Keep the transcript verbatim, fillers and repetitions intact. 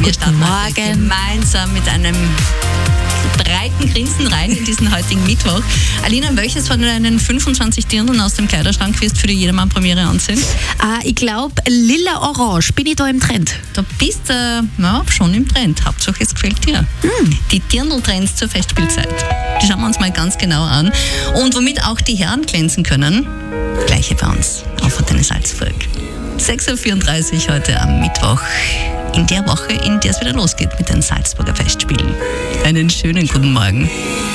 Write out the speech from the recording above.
Wir starten heute gemeinsam mit einem breiten Grinsen rein in diesen heutigen Mittwoch. Alina, welches von deinen fünfundzwanzig Dirndln aus dem Kleiderschrank wirst für die Jedermann-Premiere anziehen? Äh, ich glaube, lila-orange. Bin ich da im Trend? Du bist äh, ja, schon im Trend. Hauptsache, es gefällt dir. Mm. Die Dirndl-Trends zur Festspielzeit. Die schauen wir uns mal ganz genau an. Und womit auch die Herren glänzen können, gleiche bei uns auf Antenne Salzburg. sechs Uhr vierunddreißig heute am Mittwoch. In der Woche, in der es wieder losgeht mit den Salzburger Festspielen. Einen schönen guten Morgen.